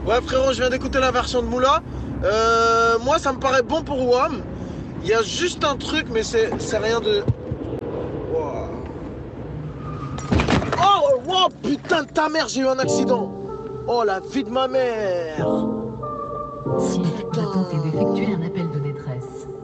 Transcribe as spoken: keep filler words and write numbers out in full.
Ouais, frérot, je viens d'écouter la version de Moula. Euh, moi, ça me paraît bon pour W A M. Il y a juste un truc, mais c'est c'est rien de. Wow. Oh, wow, putain de ta mère, j'ai eu un accident. Oh, la vie de ma mère. Signe, Putain. a tenté d'effectuer un appel de détresse.